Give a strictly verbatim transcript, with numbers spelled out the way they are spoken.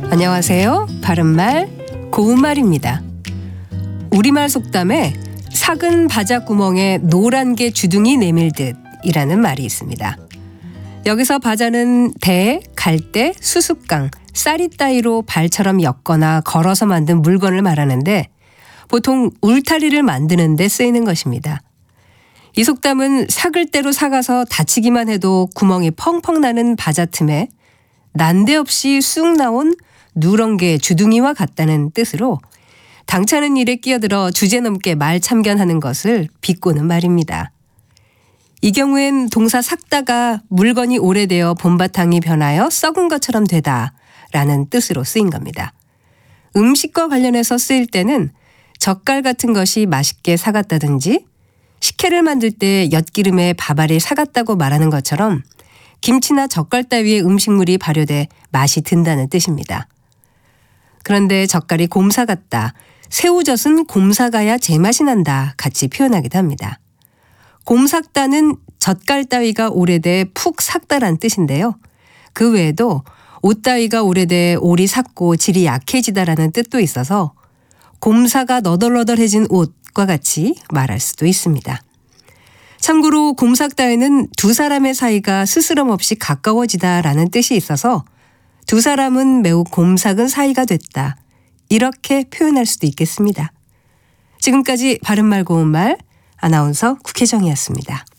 안녕하세요. 바른말 고운말입니다. 우리말 속담에 삭은 바자 구멍에 노란 게 주둥이 내밀듯 이라는 말이 있습니다. 여기서 바자는 대, 갈대, 수숫강, 쌀이 따위로 발처럼 엮거나 걸어서 만든 물건을 말하는데 보통 울타리를 만드는 데 쓰이는 것입니다. 이 속담은 삭을 대로 삭아서 다치기만 해도 구멍이 펑펑 나는 바자 틈에 난데없이 쑥 나온 누런 게 주둥이와 같다는 뜻으로 당차는 일에 끼어들어 주제넘게 말 참견하는 것을 비꼬는 말입니다. 이 경우엔 동사 삭다가 물건이 오래되어 본바탕이 변하여 썩은 것처럼 되다 라는 뜻으로 쓰인 겁니다. 음식과 관련해서 쓰일 때는 젓갈 같은 것이 맛있게 삭았다든지 식혜를 만들 때 엿기름에 밥알이 삭았다고 말하는 것처럼 김치나 젓갈 따위의 음식물이 발효돼 맛이 든다는 뜻입니다. 그런데 젓갈이 곰사 같다, 새우젓은 곰사 가야 제맛이 난다 같이 표현하기도 합니다. 곰삭다는 젓갈 따위가 오래돼 푹 삭다란 뜻인데요. 그 외에도 옷 따위가 오래돼 올이 삭고 질이 약해지다라는 뜻도 있어서 곰사가 너덜너덜해진 옷과 같이 말할 수도 있습니다. 참고로 곰삭 따위는 두 사람의 사이가 스스럼 없이 가까워지다라는 뜻이 있어서 두 사람은 매우 곰삭은 사이가 됐다, 이렇게 표현할 수도 있겠습니다. 지금까지 바른말 고운말 아나운서 국혜정이었습니다.